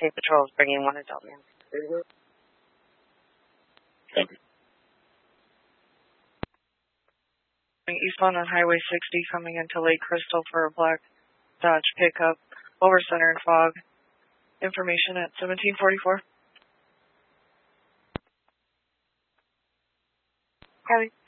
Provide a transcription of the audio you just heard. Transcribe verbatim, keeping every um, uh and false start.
State Patrol is bringing one adult man. Copy. Eastbound on Highway sixty coming into Lake Crystal for a black Dodge pickup over center and fog. Information at seventeen forty-four. Copy.